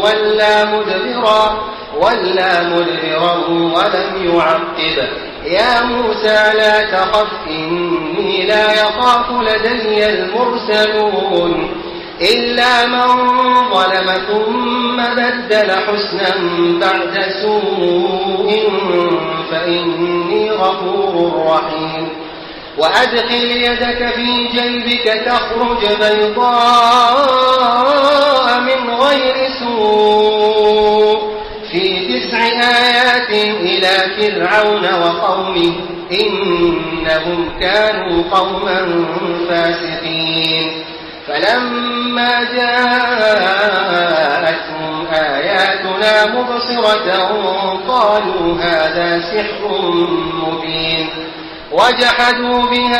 وَلَّى مُدْبِرًا وَلَمْ يُعَقِّبْ. يا موسى لا تخف إني لا يخاف لدي المرسلون إلا من ظلم ثم بدل حسنا بعد سوء فإني غفور رحيم. وأدخل يدك في جيبك تخرج بيضاء من غير سوء في 9 آيات إلى فرعون وقومه إنهم كانوا قوما فاسقين. فلما جاءتهم آياتنا مبصرة قالوا هذا سحر مبين وجحدوا بها